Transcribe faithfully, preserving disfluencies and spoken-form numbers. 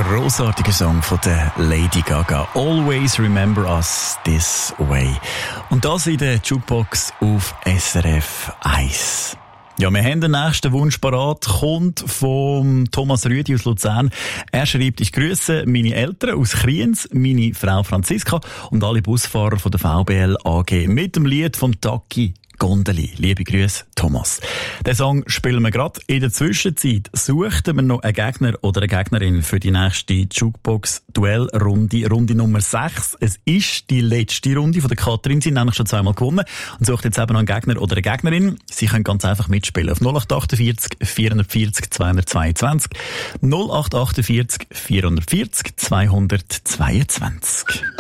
grossartiger Song von der Lady Gaga. Always remember us this way. Und das in der Jukebox auf S R F eins. Ja, wir haben den nächsten Wunsch parat, kommt vom Thomas Rüdi aus Luzern. Er schreibt, ich grüße meine Eltern aus Kriens, meine Frau Franziska und alle Busfahrer von der V B L A G mit dem Lied vom Taki Gondeli. Liebe Grüße, Thomas. Den Song spielen wir gerade. In der Zwischenzeit suchten wir noch einen Gegner oder eine Gegnerin für die nächste Jukebox-Duell-Runde, Runde Nummer sechs. Es ist die letzte Runde von der Katrin. Sie haben nämlich schon zweimal gewonnen und sucht jetzt eben noch einen Gegner oder eine Gegnerin. Sie können ganz einfach mitspielen. Auf null acht achtundvierzig vierhundertvierzig zweihundertzweiundzwanzig null acht achtundvierzig vierhundertvierzig zweihundertzweiundzwanzig.